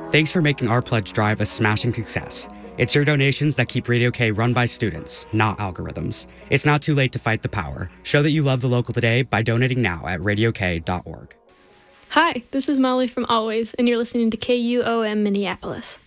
Thanks for making our pledge drive a smashing success. It's your donations that keep Radio K run by students, not algorithms. It's not too late to fight the power. Show that you love the local today by donating now at radiok.org. Hi, this is Molly from Always, and you're listening to KUOM Minneapolis.